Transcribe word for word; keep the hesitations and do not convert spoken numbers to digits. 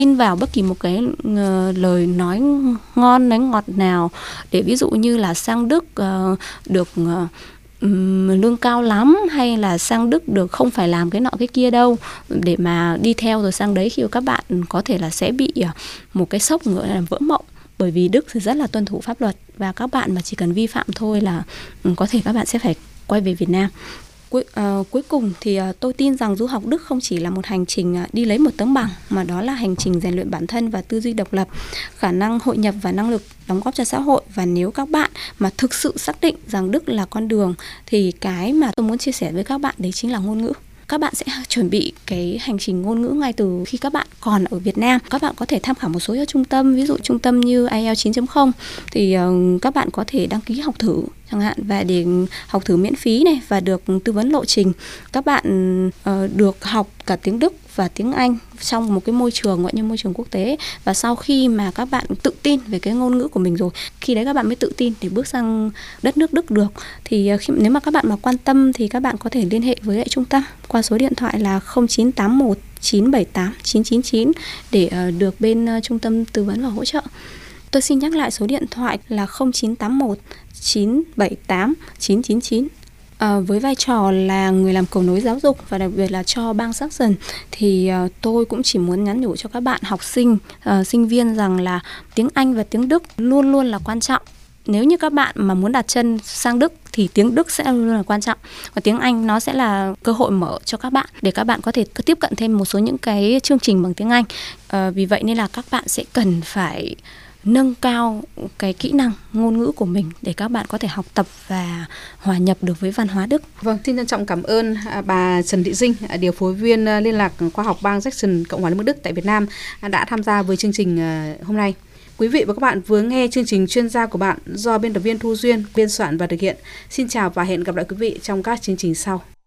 tin vào bất kỳ một cái uh, lời nói ngon nói ngọt nào, để ví dụ như là sang Đức uh, được uh, um, lương cao lắm, hay là sang Đức được không phải làm cái nọ cái kia đâu, để mà đi theo rồi sang đấy khi các bạn có thể là sẽ bị uh, một cái sốc nữa là vỡ mộng. Bởi vì Đức thì rất là tuân thủ pháp luật, và các bạn mà chỉ cần vi phạm thôi là um, có thể các bạn sẽ phải quay về Việt Nam. Cuối, uh, cuối cùng thì uh, tôi tin rằng du học Đức không chỉ là một hành trình uh, đi lấy một tấm bằng, mà đó là hành trình rèn luyện bản thân và tư duy độc lập, khả năng hội nhập và năng lực đóng góp cho xã hội. Và nếu các bạn mà thực sự xác định rằng Đức là con đường, thì cái mà tôi muốn chia sẻ với các bạn đấy chính là ngôn ngữ. Các bạn sẽ chuẩn bị cái hành trình ngôn ngữ ngay từ khi các bạn còn ở Việt Nam. Các bạn có thể tham khảo một số trung tâm, ví dụ trung tâm như ai eo chín chấm không thì uh, các bạn có thể đăng ký học thử chẳng hạn, và để học thử miễn phí này, và được tư vấn lộ trình. Các bạn uh, được học cả tiếng Đức và tiếng Anh trong một cái môi trường gọi như môi trường quốc tế. Và sau khi mà các bạn tự tin về cái ngôn ngữ của mình rồi, khi đấy các bạn mới tự tin để bước sang đất nước Đức được. Thì khi, nếu mà các bạn mà quan tâm thì các bạn có thể liên hệ với lại trung tâm qua số điện thoại là không chín tám một chín bảy tám chín chín chín để uh, được bên uh, trung tâm tư vấn và hỗ trợ. Tôi xin nhắc lại số điện thoại là không chín tám một chín bảy tám chín chín chín. À, với vai trò là người làm cầu nối giáo dục và đặc biệt là cho bang Saxon, thì uh, tôi cũng chỉ muốn nhắn nhủ cho các bạn học sinh, uh, sinh viên rằng là tiếng Anh và tiếng Đức luôn luôn là quan trọng. Nếu như các bạn mà muốn đặt chân sang Đức thì tiếng Đức sẽ luôn là quan trọng, và tiếng Anh nó sẽ là cơ hội mở cho các bạn để các bạn có thể tiếp cận thêm một số những cái chương trình bằng tiếng Anh. À, vì vậy nên là các bạn sẽ cần phải nâng cao cái kỹ năng ngôn ngữ của mình để các bạn có thể học tập và hòa nhập được với văn hóa Đức. Vâng, xin trân trọng cảm ơn bà Trần Thị Dinh, điều phối viên liên lạc khoa học bang Saxon, Cộng hòa Liên bang Đức tại Việt Nam đã tham gia với chương trình hôm nay. Quý vị và các bạn vừa nghe chương trình Chuyên gia của bạn do biên tập viên Thu Duyên biên soạn và thực hiện. Xin chào và hẹn gặp lại quý vị trong các chương trình sau.